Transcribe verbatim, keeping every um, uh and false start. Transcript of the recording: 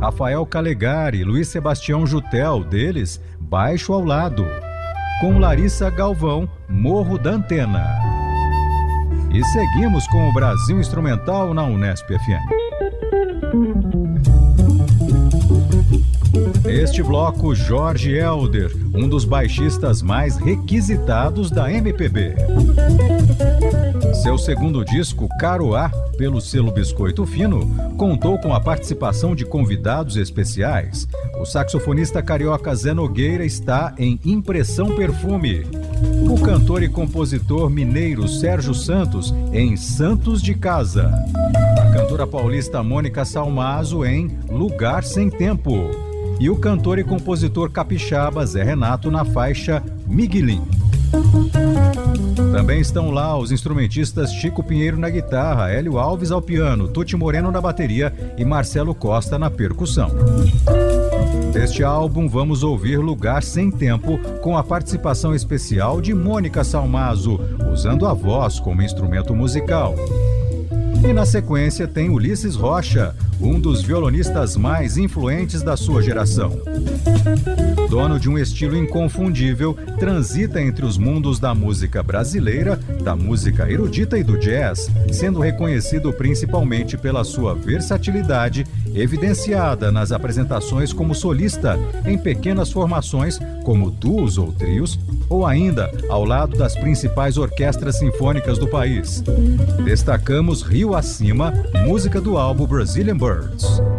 Rafael Calegari, Luiz Sebastião Jutel, deles Baixo ao Lado. Com Larissa Galvão, Morro da Antena. E seguimos com o Brasil Instrumental na Unesp F M. Neste bloco, Jorge Helder, um dos baixistas mais requisitados da M P B. Seu segundo disco, Caroá, pelo selo Biscoito Fino, contou com a participação de convidados especiais. O saxofonista carioca Zé Nogueira está em Impressão Perfume. O cantor e compositor mineiro Sérgio Santos em Santos de Casa. A cantora paulista Mônica Salmazo em Lugar Sem Tempo. E o cantor e compositor capixaba Zé Renato na faixa Miguelim. Também estão lá os instrumentistas Chico Pinheiro na guitarra, Hélio Alves ao piano, Tuti Moreno na bateria e Marcelo Costa na percussão. Deste álbum vamos ouvir Lugar Sem Tempo, com a participação especial de Mônica Salmazo, usando a voz como instrumento musical. E na sequência tem Ulisses Rocha, um dos violonistas mais influentes da sua geração. Dono de um estilo inconfundível, transita entre os mundos da música brasileira, da música erudita e do jazz, sendo reconhecido principalmente pela sua versatilidade, evidenciada nas apresentações como solista, em pequenas formações, como duos ou trios, ou ainda ao lado das principais orquestras sinfônicas do país. Destacamos Rio Acima, música do álbum Brazilian Birds.